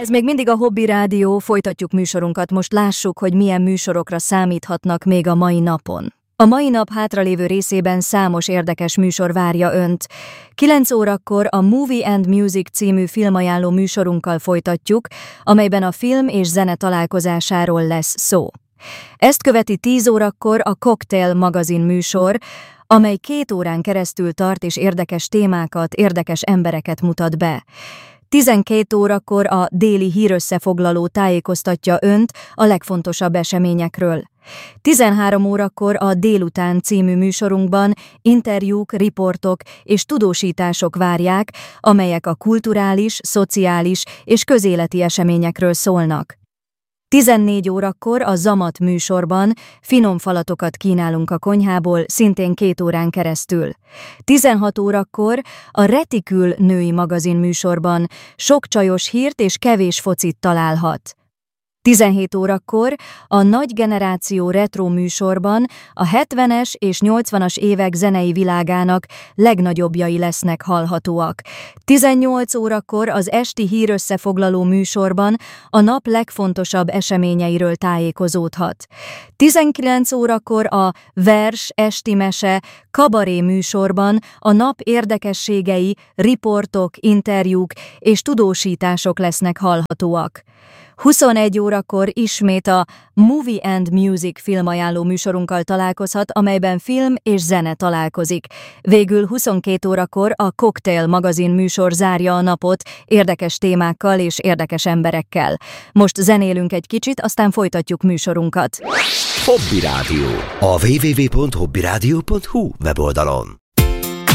Ez még mindig a Hobby Rádió, folytatjuk műsorunkat, most lássuk, hogy milyen műsorokra számíthatnak még a mai napon. A mai nap hátralévő részében számos érdekes műsor várja Önt. 9 órakor a Movie and Music című filmajánló műsorunkkal folytatjuk, amelyben a film és zene találkozásáról lesz szó. Ezt követi 10 órakor a Cocktail magazin műsor, amely 2 órán keresztül tart és érdekes témákat, érdekes embereket mutat be. 12 órakor a déli hírösszefoglaló tájékoztatja Önt a legfontosabb eseményekről. 13 órakor a Délután című műsorunkban interjúk, riportok és tudósítások várják, amelyek a kulturális, szociális és közéleti eseményekről szólnak. 14 órakor a Zamat műsorban finom falatokat kínálunk a konyhából, szintén 2 órán keresztül. 16 órakor a Retikül női magazin műsorban sok csajos hírt és kevés focit találhat. 17 órakor a Nagy Generáció retro műsorban a 70-es és 80-as évek zenei világának legnagyobbjai lesznek hallhatóak. 18 órakor az esti hírösszefoglaló műsorban a nap legfontosabb eseményeiről tájékozódhat. 19 órakor a Vers esti mese kabaré műsorban a nap érdekességei, riportok, interjúk és tudósítások lesznek hallhatóak. 21 órakor ismét a Movie and Music filmajánló műsorunkkal találkozhat, amelyben film és zene találkozik. Végül 22 órakor a Cocktail magazin műsor zárja a napot érdekes témákkal és érdekes emberekkel. Most zenélünk egy kicsit, aztán folytatjuk műsorunkat. Hobby Rádió. A www.hobbyradio.hu weboldalon.